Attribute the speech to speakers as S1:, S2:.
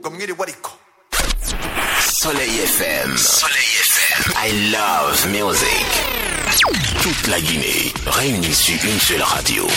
S1: Soleil FM. Soleil FM. I love music. Toute la Guinée réunie sur une seule radio.